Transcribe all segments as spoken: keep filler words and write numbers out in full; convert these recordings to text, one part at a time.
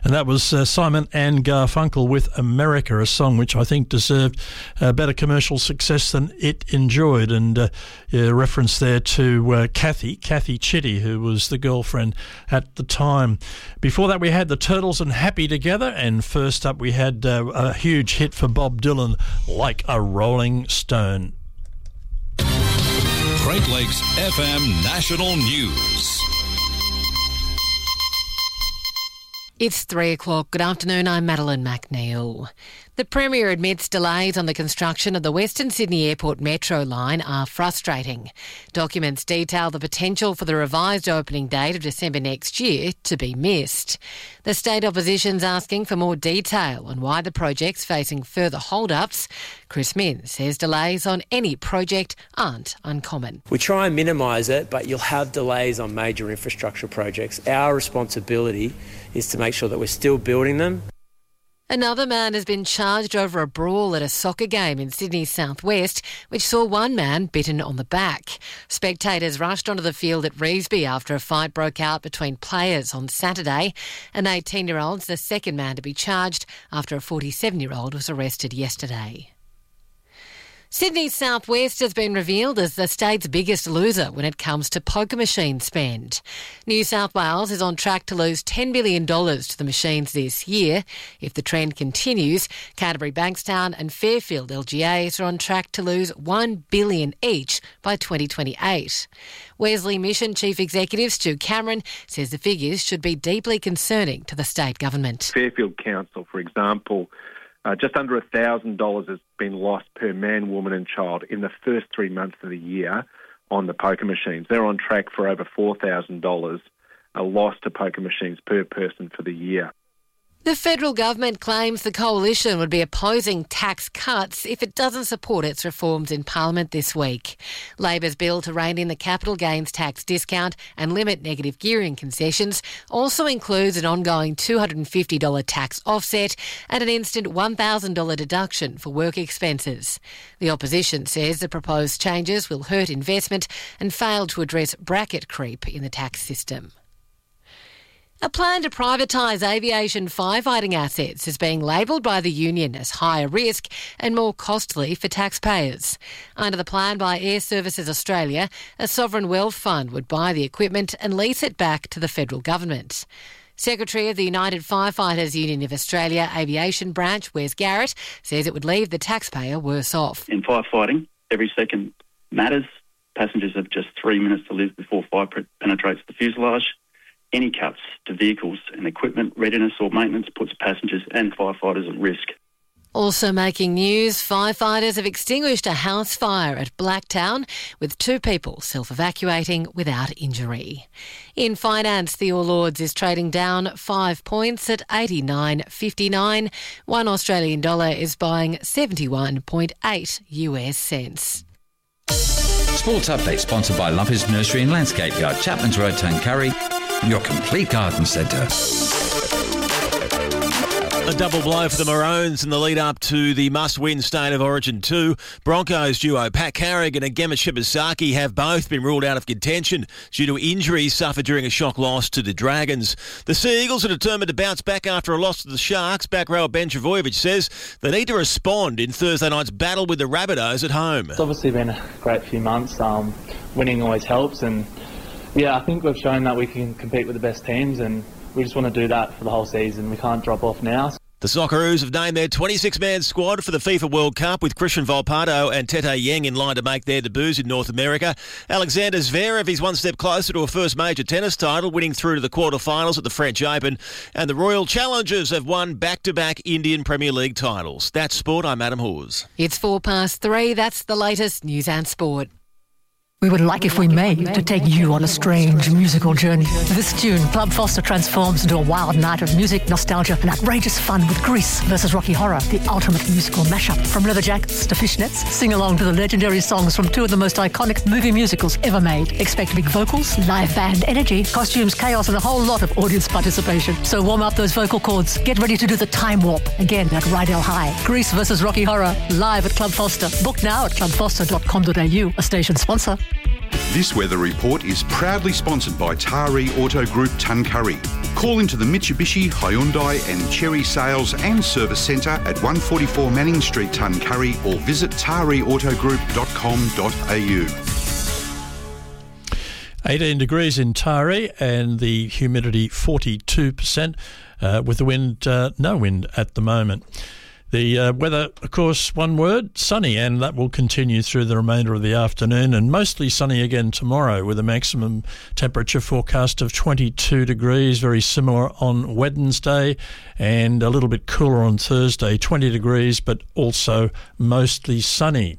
And that was uh, Simon and Garfunkel with America, a song which I think deserved uh, better commercial success than it enjoyed. And uh, yeah, reference there to uh, Kathy, Kathy Chitty, who was the girlfriend at the time. Before that, we had the Turtles and Happy Together. And first up, we had uh, a huge hit for Bob Dylan, Like a Rolling Stone. Great Lakes F M National News. It's three o'clock. Good afternoon, I'm Madeline McNeil. The Premier admits delays on the construction of the Western Sydney Airport Metro line are frustrating. Documents detail the potential for the revised opening date of December next year to be missed. The state opposition's asking for more detail on why the project's facing further hold-ups. Chris Minns says delays on any project aren't uncommon. We try and minimise it, but you'll have delays on major infrastructure projects. Our responsibility is to make sure that we're still building them. Another man has been charged over a brawl at a soccer game in Sydney's southwest, which saw one man bitten on the back. Spectators rushed onto the field at Revesby after a fight broke out between players on Saturday. An eighteen-year-old's the second man to be charged after a forty-seven-year-old was arrested yesterday. Sydney's southwest has been revealed as the state's biggest loser when it comes to poker machine spend. New South Wales is on track to lose ten billion dollars to the machines this year. If the trend continues, Canterbury Bankstown and Fairfield L G As are on track to lose one billion dollars each by twenty twenty-eight. Wesley Mission Chief Executive Stu Cameron says the figures should be deeply concerning to the state government. Fairfield Council, for example, Uh, just under one thousand dollars has been lost per man, woman and child in the first three months of the year on the poker machines. They're on track for over four thousand dollars a loss to poker machines per person for the year. The federal government claims the coalition would be opposing tax cuts if it doesn't support its reforms in Parliament this week. Labor's bill to rein in the capital gains tax discount and limit negative gearing concessions also includes an ongoing two hundred fifty dollars tax offset and an instant one thousand dollars deduction for work expenses. The opposition says the proposed changes will hurt investment and fail to address bracket creep in the tax system. A plan to privatise aviation firefighting assets is being labelled by the union as higher risk and more costly for taxpayers. Under the plan by Air Services Australia, a sovereign wealth fund would buy the equipment and lease it back to the federal government. Secretary of the United Firefighters Union of Australia Aviation Branch, Wes Garrett, says it would leave the taxpayer worse off. In firefighting, every second matters. Passengers have just three minutes to live before fire penetrates the fuselage. Any cuts to vehicles and equipment readiness or maintenance puts passengers and firefighters at risk. Also making news, firefighters have extinguished a house fire at Blacktown with two people self-evacuating without injury. In finance, the All Ords is trading down five points at eighty-nine fifty-nine. One Australian dollar is buying seventy-one point eight US cents. Sports Update sponsored by Lumpers Nursery and Landscape Yard, Chapman's Road, Tuncurry, your complete garden centre. A double blow for the Maroons in the lead up to the must-win State of Origin two. Broncos duo Pat Carrigan and Gemma Shibasaki have both been ruled out of contention due to injuries suffered during a shock loss to the Dragons. The Sea Eagles are determined to bounce back after a loss to the Sharks. Back rower Ben Travojevic says they need to respond in Thursday night's battle with the Rabbitohs at home. It's obviously been a great few months. Um, winning always helps, and yeah, I think we've shown that we can compete with the best teams, and we just want to do that for the whole season. We can't drop off now. The Socceroos have named their twenty-six man squad for the FIFA World Cup with Christian Volpato and Tete Yang in line to make their debuts in North America. Alexander Zverev is one step closer to a first major tennis title, winning through to the quarterfinals at the French Open. And the Royal Challengers have won back-to-back Indian Premier League titles. That's sport. I'm Adam Hawes. It's four past three. That's the latest news and sport. We would like, if we may, to take you on a strange musical journey. This tune, Club Foster, transforms into a wild night of music, nostalgia, and outrageous fun with Grease versus Rocky Horror, the ultimate musical mashup. From leather jackets to fishnets, sing along to the legendary songs from two of the most iconic movie musicals ever made. Expect big vocals, live band energy, costumes, chaos, and a whole lot of audience participation. So warm up those vocal cords. Get ready to do the time warp again at Rydell High. Grease versus Rocky Horror, live at Club Foster. Book now at club foster dot com dot a u, a station sponsor. This weather report is proudly sponsored by Taree Auto Group Tuncurry. Call into the Mitsubishi, Hyundai and Chery Sales and Service Centre at one forty-four Manning Street, Tuncurry, or visit taree auto group dot com dot a u. eighteen degrees in Taree and the humidity forty-two percent uh, with the wind, uh, no wind at the moment. The uh, weather, of course, one word, sunny, and that will continue through the remainder of the afternoon, and mostly sunny again tomorrow with a maximum temperature forecast of twenty-two degrees, very similar on Wednesday, and a little bit cooler on Thursday, twenty degrees, but also mostly sunny.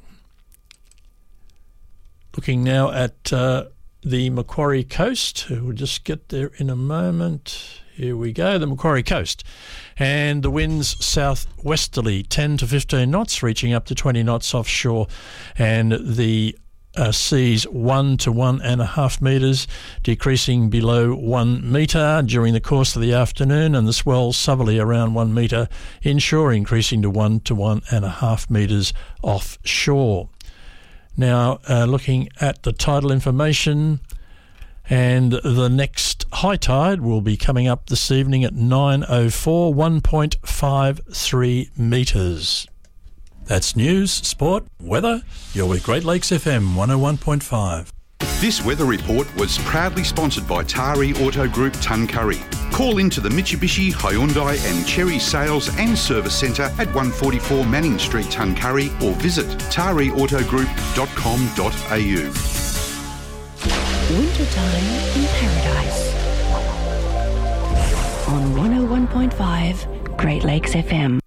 Looking now at uh, the Macquarie Coast. We'll just get there in a moment. Here we go, the Macquarie Coast. And the winds southwesterly, ten to fifteen knots, reaching up to twenty knots offshore. And the uh, seas one to one and a half metres, decreasing below one metre during the course of the afternoon. And the swell southerly around one metre inshore, increasing to one to one and a half metres offshore. Now, uh, looking at the tidal information, and the next high tide will be coming up this evening at nine oh four, one point five three metres. That's news, sport, weather. You're with Great Lakes F M one oh one point five. This weather report was proudly sponsored by Taree Auto Group Tuncurry. Call into the Mitsubishi, Hyundai and Chery Sales and Service Centre at one forty-four Manning Street, Tuncurry, or visit taree auto group dot com dot a u. Wintertime in Paradise on one oh one point five Great Lakes F M.